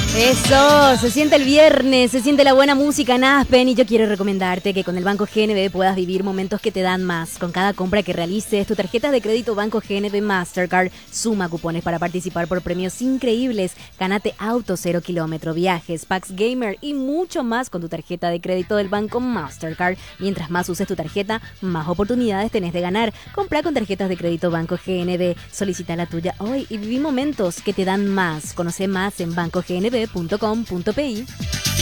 Eso, se siente el viernes, se siente la buena música en Aspen y yo quiero recomendarte que con el Banco GNB puedas vivir momentos que te dan más. Con cada compra que realices, tu tarjeta de crédito Banco GNB Mastercard suma cupones para participar por premios increíbles. Gánate auto 0 kilómetro, viajes, packs gamer y mucho más con tu tarjeta de crédito del Banco Mastercard. Mientras más uses tu tarjeta, más oportunidades tenés de ganar. Compra con tarjetas de crédito Banco GNB, solicita la tuya hoy y viví momentos que te dan más. Conoce más en bancognb.com.pi.